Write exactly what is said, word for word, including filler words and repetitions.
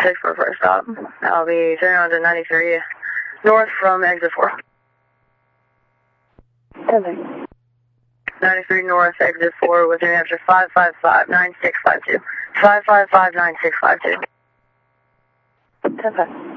six for first stop. I'll be turning on to ninety-three north from exit four. ten ninety-three north, exit four with New Hampshire five five five nine six five two. five five five nine six five two. ten